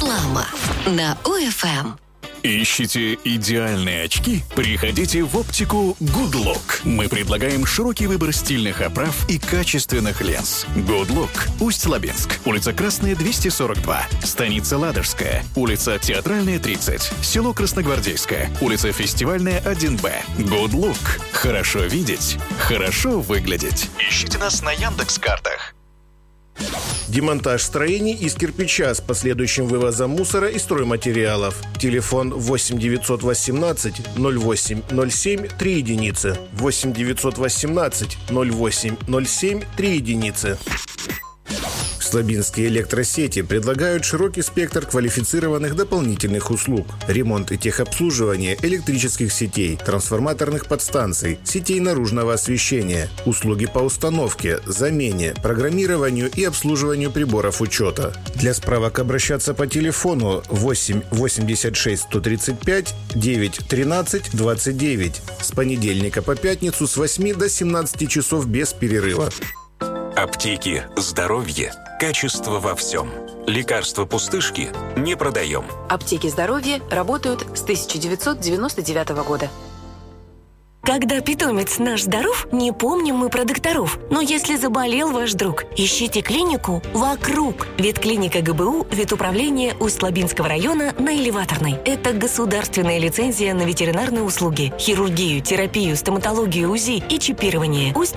Реклама на УФМ. Ищите идеальные очки? Приходите в оптику Good Look. Мы предлагаем широкий выбор стильных оправ и качественных линз. Good Look. Усть-Лабинск. Улица Красная, 242. Станица Ладожская. Улица Театральная, 30. Село Красногвардейское. Улица Фестивальная, 1Б. Good Look. Хорошо видеть. Хорошо выглядеть. Ищите нас на Яндекс.Картах. Демонтаж строений из кирпича с последующим вывозом мусора и стройматериалов. Телефон 8 918 08 07 3 единицы. 8 918 08 07 3 единицы. Слабинские электросети предлагают широкий спектр квалифицированных дополнительных услуг. Ремонт и техобслуживание электрических сетей, трансформаторных подстанций, сетей наружного освещения, услуги по установке, замене, программированию и обслуживанию приборов учета. Для справок обращаться по телефону 8 86 135 9 13 29 с понедельника по пятницу с 8 до 17 часов без перерыва. Аптеки «Здоровье». Качество во всем. Лекарства пустышки не продаем. Аптеки «Здоровье» работают с 1999 года. Когда питомец наш здоров, не помним мы про докторов. Но если заболел ваш друг, ищите клинику вокруг. Ветклиника ГБУ, ветуправление Усть-Лабинского района на Элеваторной. Это государственная лицензия на ветеринарные услуги, хирургию, терапию, стоматологию, УЗИ и чипирование.